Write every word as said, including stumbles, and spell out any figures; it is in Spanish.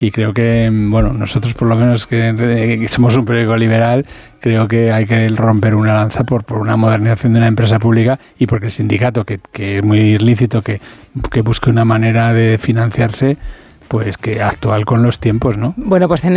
Y creo que, bueno, nosotros por lo menos que, que somos un periódico liberal, creo que hay que romper una lanza por, por una modernización de una empresa pública y porque el sindicato, que, que es muy lícito que, que busque una manera de financiarse, pues que actual con los tiempos, ¿no? Bueno, pues